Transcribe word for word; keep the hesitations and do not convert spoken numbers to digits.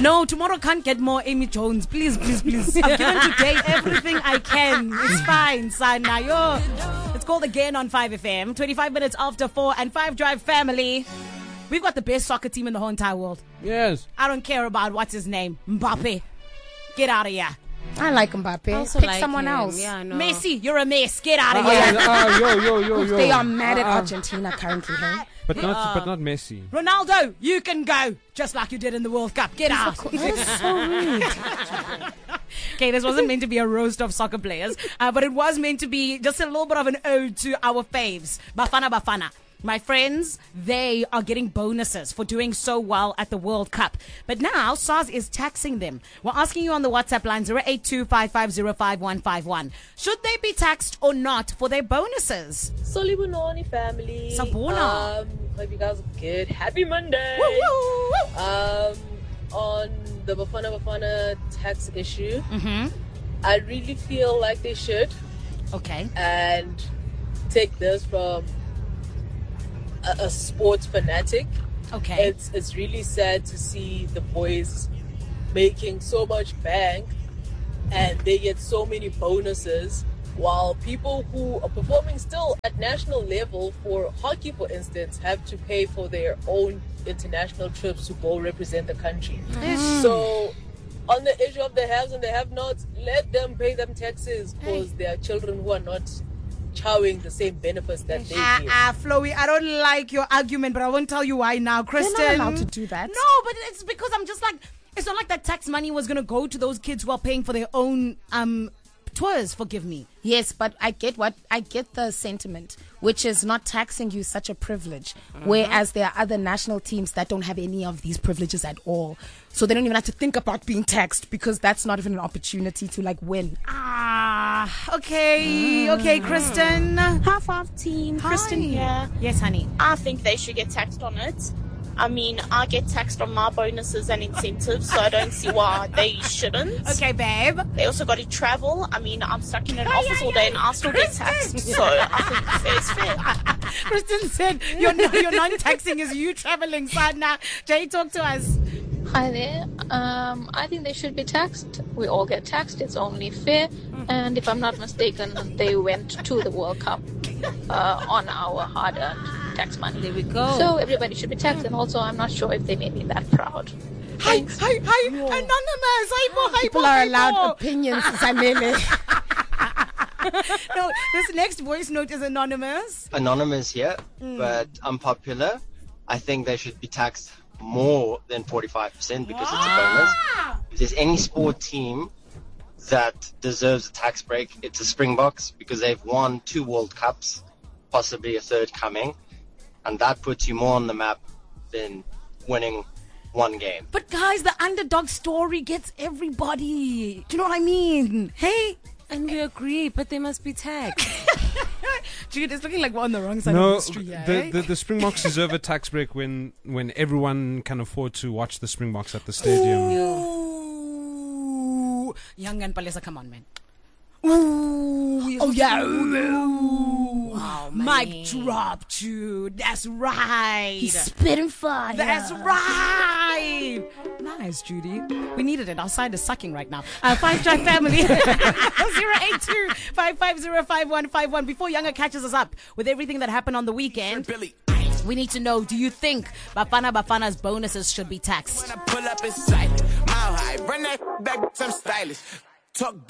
No, tomorrow can't get more Amy Jones. Please, please, please. I've given today everything I can. It's fine, Sana. Yo. It's called Again on five F M. twenty-five minutes after four and five Drive family. We've got the best soccer team in the whole entire world. Yes. I don't care about what's his name. Mbappe. Get out of here. I like Mbappe. Pick like someone him. else. Yeah, no. Messi, you're a mess. Get out of uh, here. Uh, uh, yo, yo, yo, yo. They are mad at uh, Argentina currently, hey? But not, uh, but not Messi. Ronaldo, you can go. Just like you did in the World Cup. Get out. That is so rude. Okay, this wasn't meant to be a roast of soccer players, uh, but it was meant to be just a little bit of an ode to our faves. Bafana Bafana. My friends, they are getting bonuses for doing so well at the World Cup. But now, SARS is taxing them. We're asking you on the WhatsApp line, zero eight two, five five zero, five one five one. Should they be taxed or not for their bonuses? Solibunoni family. Sabona. Um, hope you guys are good. Happy Monday. Woo, woo, woo. Um, on the Bafana Bafana tax issue, mm-hmm. I really feel like they should. Okay. And take this from a, a sports fanatic. Okay. It's it's really sad to see the boys making so much bank and they get so many bonuses, while people who are performing still at national level for hockey, for instance, have to pay for their own international trips to go represent the country. Mm. So on the issue of the haves and the have-nots, let them pay them taxes, because hey. there are children who are not chowing the same benefits that they Ah, get. ah, Chloe, I don't like your argument, but I won't tell you why now, Kristen. They're not allowed to do that. No, but it's because I'm just like, it's not like that tax money was going to go to those kids who are paying for their own um tours, forgive me. Yes, but I get what I get the sentiment, which is not taxing you such a privilege, mm-hmm. whereas there are other national teams that don't have any of these privileges at all. So they don't even have to think about being taxed, because that's not even an opportunity to like win. Ah, okay, mm. okay, Kristen. Half half team, Hi. Kristen here. Yes, honey. I think they should get taxed on it. I mean, I get taxed on my bonuses and incentives, so I don't see why they shouldn't. Okay, babe. They also got to travel. I mean, I'm stuck in an hey, office hey, all day and I still get taxed, so I think fair is fair. Kristen said your, your non-taxing is you traveling, Sadna. Jay, talk to us. Hi there. Um, I think they should be taxed. We all get taxed. It's only fair. And if I'm not mistaken, they went to the World Cup uh, on our hard-earned tax money. There we go. So everybody should be taxed. And also, I'm not sure if they made me that proud. Hi, hi, hi, anonymous. Hi, hi, People are allowed opinions, Zanele. No, this next voice note is anonymous. Anonymous here, mm. but unpopular. I think they should be taxed more than forty-five percent because ah. it's a bonus. If there's any sport team that deserves a tax break, it's the Springboks, because they've won two World Cups, possibly a third coming, and that puts you more on the map than winning one game. But guys, the underdog story gets everybody. Do you know what I mean? Hey. And we agree, but they must be taxed. Dude, it's looking like we're on the wrong side no, of history. No, eh? the, the, the Springboks deserve a tax break when, when everyone can afford to watch the Springboks at the stadium. Ooh. Young and Palesa, come on, man. Ooh, oh, yeah. Ooh. Wow, mic drop, dude. That's right. He's spitting fire. That's right. Nice, Judy. We needed it. Our side is sucking right now. Uh, Five Drive family. zero eight two, five five zero, five one five one. Before Younger catches us up with everything that happened on the weekend, we need to know, do you think Bafana Bafana's bonuses should be taxed? When I pull up in sight, mile high, run that back, I'm stylish. Talk